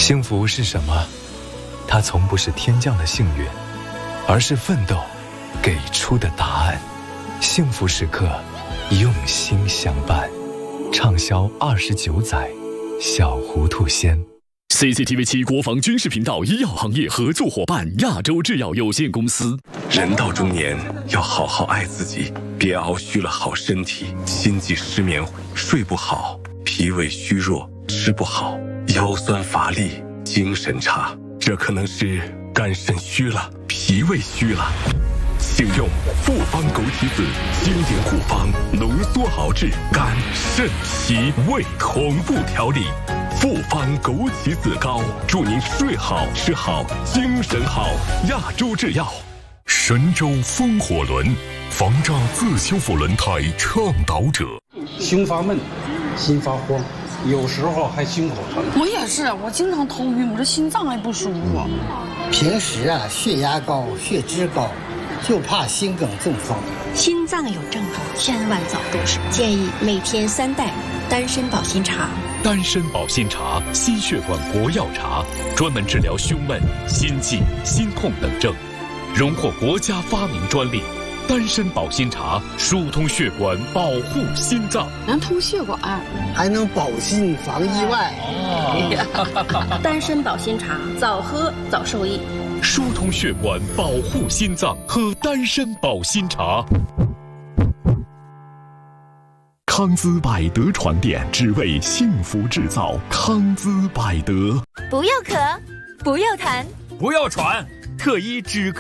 幸福是什么？它从不是天降的幸运，而是奋斗给出的答案。幸福时刻，用心相伴，畅销29载。小糊涂仙。 CCTV7 国防军事频道医药行业合作伙伴亚洲制药有限公司。 人到中年要好好爱自己，别熬虚了好身体，心悸失眠，睡不好，脾胃虚弱，吃不好，腰酸乏力，精神差，这可能是肝肾虚了，脾胃虚了。请用复方枸杞子经典古方浓缩熬制肝肾脾胃同步调理。复方枸杞子膏，祝您睡好吃好精神好。亚洲制药。 神州风火轮，防诈自修复轮胎倡导者。 胸发闷，心发慌，有时候还心口疼。 我也是，我经常头晕，我这心脏还不舒服。 平时血压高，血脂高，就怕心梗中风。 心脏有症状，千万早入手。建议每天3袋丹参保心茶。 丹参保心茶，心血管国药茶，专门治疗胸闷、心悸、心痛等症，荣获国家发明专利。丹参保心茶疏通血管，保护心脏， 能通血管， 还能保心防意外。 丹参保心茶，早喝早受益。 疏通血管，保护心脏，喝丹参保心茶。 康兹百德床垫，只为幸福制造。康兹百德。 不要咳，不要痰， 不要喘，特医止咳。